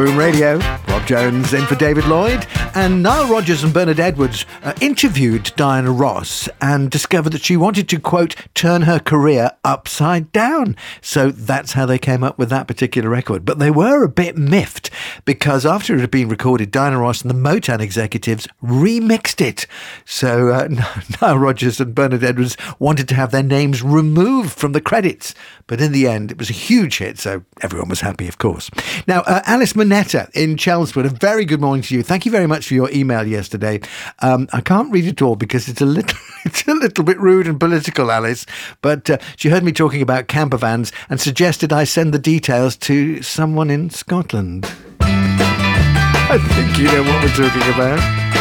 Boom Radio. Rob Jones in for David Lloyd. And Nile Rodgers and Bernard Edwards interviewed Diana Ross and discovered that she wanted to, quote, turn her career upside down. So that's how they came up with that particular record. But they were a bit miffed because after it had been recorded, Diana Ross and the Motown executives remixed it. So Nile Rodgers and Bernard Edwards wanted to have their names removed from the credits. But in the end, it was a huge hit, so everyone was happy, of course. Now, Alice Monetta in Chelmsford, a very good morning to you. Thank you very much for your email yesterday. I can't read it all because it's a little bit rude and political, Alice, but she heard me talking about camper vans and suggested I send the details to someone in Scotland. I think you know what we're talking about.